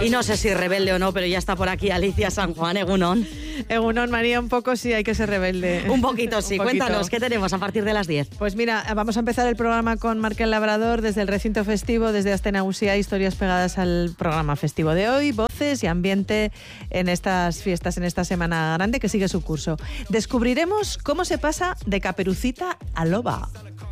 Y no sé si rebelde o no, pero ya está por aquí Alicia San Juan, Egunon. Egunon, María, un poco sí hay que ser rebelde. Un poquito sí. Cuéntanos, ¿qué tenemos a partir de las 10? Pues mira, vamos a empezar el programa con Markel Labrador desde el recinto festivo, desde Aste Nagusia, historias pegadas al programa festivo de hoy, voces y ambiente en estas fiestas, en esta Semana Grande que sigue su curso. Descubriremos cómo se pasa de Caperucita a loba.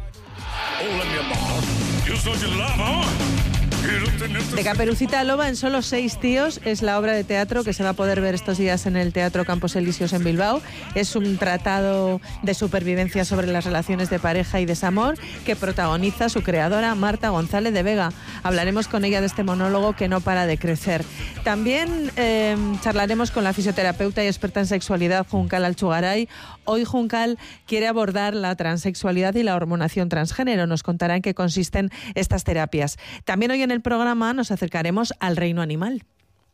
De Caperucita a loba en solo 6 tíos es la obra de teatro que se va a poder ver estos días en el Teatro Campos Elíseos en Bilbao. Es un tratado de supervivencia sobre las relaciones de pareja y desamor que protagoniza su creadora Marta González de Vega. Hablaremos con ella de este monólogo que no para de crecer. También charlaremos con la fisioterapeuta y experta en sexualidad Juncal Alchugaray. Hoy Juncal quiere abordar la transexualidad y la hormonación transgénero. Nos contará en qué consisten estas terapias. También hoy en el programa nos acercaremos al reino animal.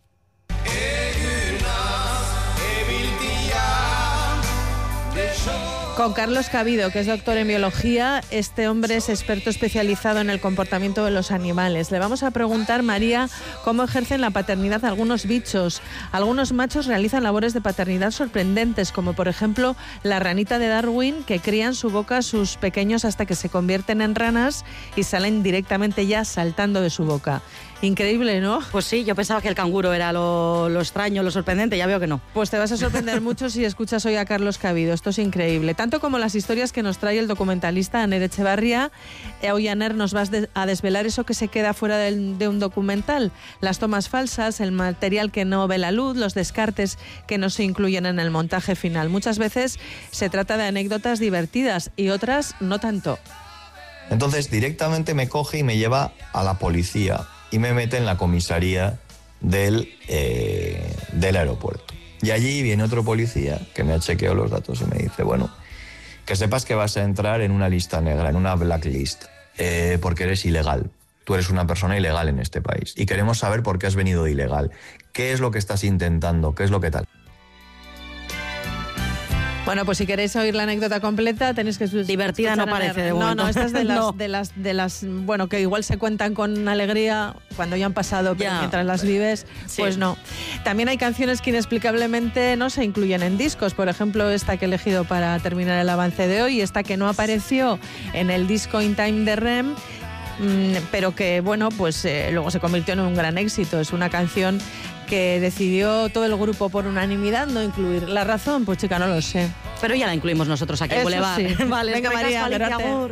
Con Carlos Cabido, que es doctor en biología. Este hombre es experto especializado en el comportamiento de los animales. Le vamos a preguntar, María, cómo ejercen la paternidad algunos bichos. Algunos machos realizan labores de paternidad sorprendentes, como por ejemplo la ranita de Darwin, que cría en su boca a sus pequeños hasta que se convierten en ranas y salen directamente ya saltando de su boca. Increíble, ¿no? Pues sí, yo pensaba que el canguro era lo extraño, lo sorprendente, ya veo que no. Pues te vas a sorprender mucho si escuchas hoy a Carlos Cabido. Esto es increíble. Tanto como las historias que nos trae el documentalista Aner Echevarría. Hoy, Aner, nos vas a desvelar eso que se queda fuera de un documental. Las tomas falsas, el material que no ve la luz, los descartes que no se incluyen en el montaje final. Muchas veces se trata de anécdotas divertidas y otras no tanto. Entonces directamente me coge y me lleva a la policía y me mete en la comisaría del aeropuerto. Y allí viene otro policía que me ha chequeado los datos y me dice, bueno, que sepas que vas a entrar en una lista negra, en una blacklist, porque eres ilegal. Tú eres una persona ilegal en este país y queremos saber por qué has venido de ilegal. ¿Qué es lo que estás intentando? ¿Qué es lo que tal? Bueno, pues si queréis oír la anécdota completa, tenéis que... Divertida no parece, de momento. No, esta es de las, bueno, que igual se cuentan con alegría cuando ya han pasado, pero mientras las vives, sí. Pues no. También hay canciones que inexplicablemente no se incluyen en discos. Por ejemplo, esta que he elegido para terminar el avance de hoy, esta que no apareció en el disco In Time de Rem, pero que, bueno, pues luego se convirtió en un gran éxito. Es una canción que decidió todo el grupo por unanimidad no incluir. ¿La razón? Pues chica, no lo sé. Pero ya la incluimos nosotros aquí en Boulevard. Sí. Vale, venga, María, gracias.